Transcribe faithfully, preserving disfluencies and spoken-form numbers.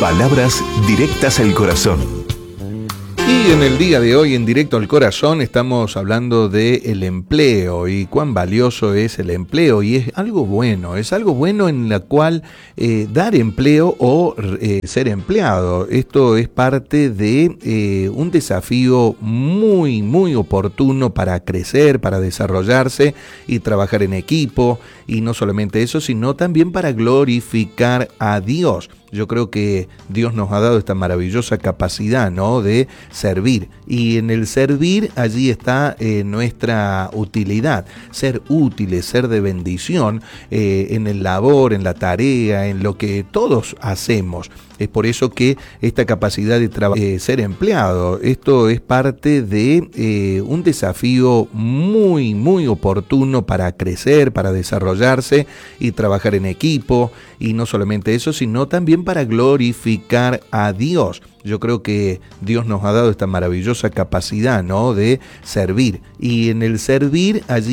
Palabras directas al corazón. Y en el día de hoy, en Directo al Corazón, estamos hablando del empleo y cuán valioso es el empleo. Y es algo bueno, es algo bueno en la cual eh, dar empleo o eh, ser empleado. Esto es parte de eh, un desafío muy, muy oportuno para crecer, para desarrollarse y trabajar en equipo. Y no solamente eso, sino también para glorificar a Dios. Yo creo que Dios nos ha dado esta maravillosa capacidad, ¿no?, de servir. Y en el servir, allí está eh, nuestra utilidad. Ser útiles, ser de bendición eh, en el labor, en la tarea, en lo que todos hacemos. Es por eso que esta capacidad de eh, ser empleado, esto es parte de eh, un desafío muy, muy oportuno para crecer, para desarrollarse y trabajar en equipo. Y no solamente eso, sino también para glorificar a Dios. Yo creo que Dios nos ha dado esta maravillosa capacidad, ¿no?, de servir. Y en el servir, allí